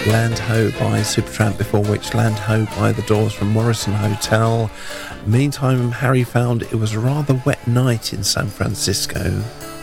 Land Ho by Supertramp, before which Land Ho by The Doors from Morrison Hotel. Meantime, Harry found it was a rather wet night in San Francisco.